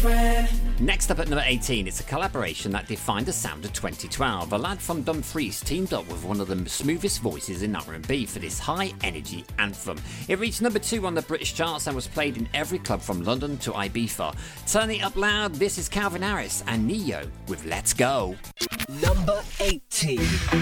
Next up at number 18, it's a collaboration that defined the sound of 2012. A lad from Dumfries teamed up with one of the smoothest voices in R&B for this high-energy anthem. It reached number 2 on the British charts and was played in every club from London to Ibiza. Turn it up loud, this is Calvin Harris and Neo with Let's Go. Number 18.